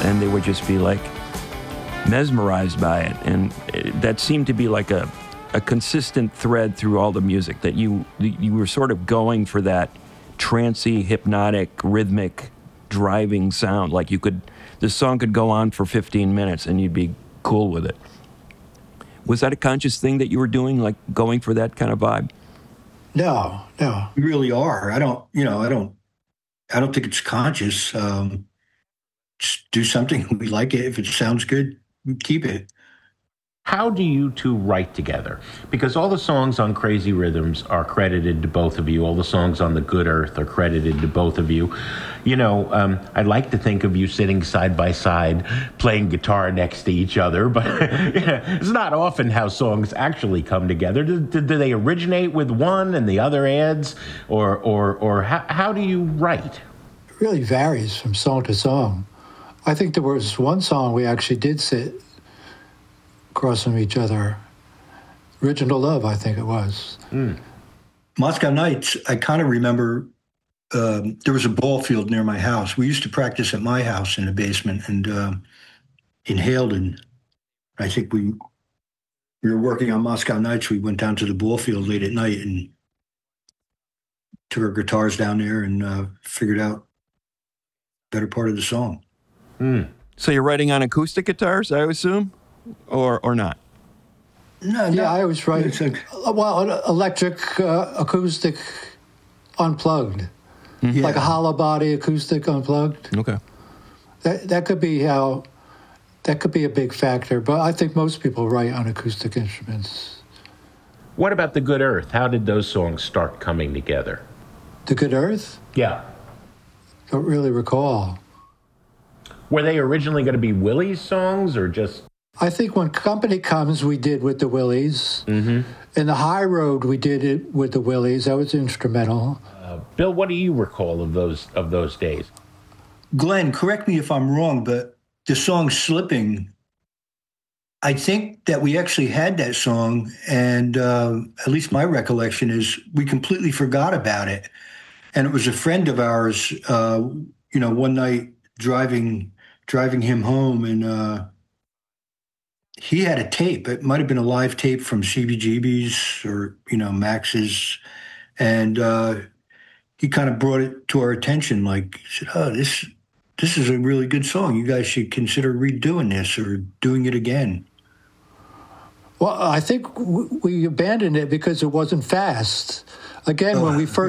and they would just be like mesmerized by it. And that seemed to be like a consistent thread through all the music, that you were sort of going for that trancy, hypnotic, rhythmic, driving sound. Like the song could go on for 15 minutes and you'd be cool with it. Was that a conscious thing that you were doing, like going for that kind of vibe? No. We really are. I don't think it's conscious. Just do something. We like it. If it sounds good, we keep it. How do you two write together? Because all the songs on Crazy Rhythms are credited to both of you. All the songs on The Good Earth are credited to both of you. I'd like to think of you sitting side by side, playing guitar next to each other, but it's not often how songs actually come together. Do they originate with one and the other adds? Or how do you write? It really varies from song to song. I think there was one song we actually did sit across from each other. Original Love, I think it was. Moscow Nights, I kind of remember there was a ball field near my house. We used to practice at my house in the basement, and in Haledon. I think we were working on Moscow Nights. We went down to the ball field late at night and took our guitars down there and figured out the better part of the song. So you're writing on acoustic guitars, I assume? Or not? No. I was right. Electric, acoustic, unplugged. Mm-hmm. Like a hollow body acoustic unplugged. Okay. That could be a big factor, but I think most people write on acoustic instruments. What about The Good Earth? How did those songs start coming together? The Good Earth? Yeah. Don't really recall. Were they originally going to be Willie's songs or just... I think when Company Comes, we did with the Willies. Mm-hmm. In The High Road, we did it with the Willies. That was instrumental. Bill, what do you recall of those days? Glenn, correct me if I'm wrong, but the song Slipping, I think that we actually had that song, and at least my recollection is we completely forgot about it. And it was a friend of ours, one night driving him home, and he had a tape. It might have been a live tape from CBGB's or, Max's. And he kind of brought it to our attention. Like, he said, this is a really good song. You guys should consider redoing this or doing it again. Well, I think we abandoned it because it wasn't fast. Again, when we first